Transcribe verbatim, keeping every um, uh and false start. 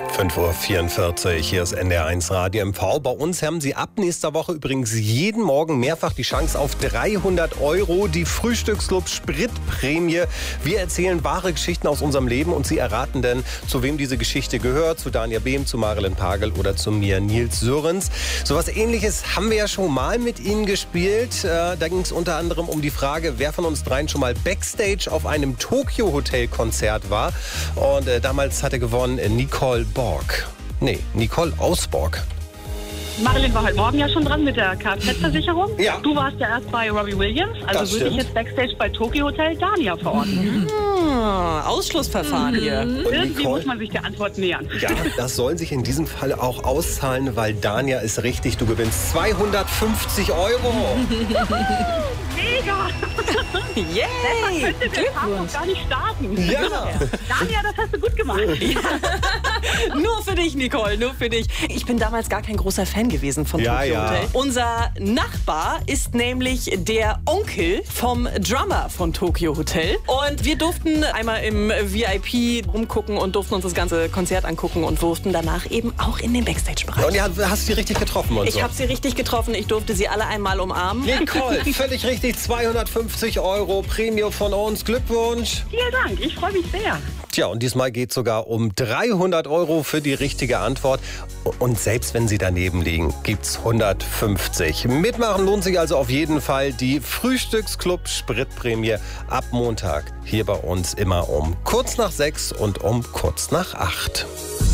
fünf Uhr vierundvierzig, hier ist N D R eins Radio M V. Bei uns haben Sie ab nächster Woche übrigens jeden Morgen mehrfach die Chance auf dreihundert Euro, die Frühstücksclub Spritprämie. Wir erzählen wahre Geschichten aus unserem Leben und Sie erraten dann, zu wem diese Geschichte gehört, zu Dania Behm, zu Marilyn Pagel oder zu mir, Nils Sörens. So was Ähnliches haben wir ja schon mal mit Ihnen gespielt. Äh, da ging es unter anderem um die Frage, wer von uns dreien schon mal Backstage auf einem Tokyo-Hotel-Konzert war. Und äh, damals hatte gewonnen äh, Nicole Borg. Nee, Nicole Ausborg. Marilyn war heute Morgen ja schon dran mit der Kfz-Versicherung. Ja. Du warst ja erst bei Robbie Williams. Also Das würde ich stimmt. jetzt Backstage bei Tokyo Hotel Dania verorten. Ah, Ausschlussverfahren hier. Irgendwie Nicole? muss man sich der Antwort nähern. Ja, das soll sich in diesem Fall auch auszahlen, weil Dania ist richtig. Du gewinnst zweihundertfünfzig Euro. Mega! Yay! Könnte der Tag noch gar nicht starten. Ja. Dania, das hast du gut gemacht. Nur für dich, Nicole, nur für dich. Ich bin damals gar kein großer Fan gewesen von Ja, Tokyo ja. Hotel. Unser Nachbar ist nämlich der Onkel vom Drummer von Tokyo Hotel. Und wir durften einmal im V I P rumgucken und durften uns das ganze Konzert angucken und durften danach eben auch in den Backstage-Bereich. Und ja, hast du sie richtig getroffen und Ich so? habe sie richtig getroffen. Ich durfte sie alle einmal umarmen. Nicole, völlig richtig. zweihundertfünfzig Euro Prämie von uns. Glückwunsch. Vielen Dank, ich freue mich sehr. Tja, und diesmal geht es sogar um dreihundert Euro für die richtige Antwort. Und selbst wenn Sie daneben liegen, gibt's hundertfünfzig. Mitmachen lohnt sich also auf jeden Fall. Die Frühstücksclub Spritprämie ab Montag hier bei uns immer um kurz nach sechs und um kurz nach acht.